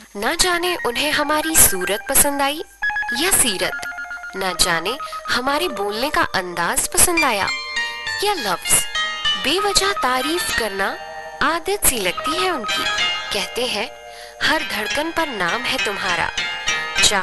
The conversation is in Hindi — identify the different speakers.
Speaker 1: ना जाने उन्हें हमारी सूरत पसंद आई या सीरत, ना जाने हमारे बोलने का अंदाज पसंद आया या लफ्ज। बेवजह तारीफ करना आदत सी लगती है उनकी। कहते हैं हर धड़कन पर नाम है तुम्हारा।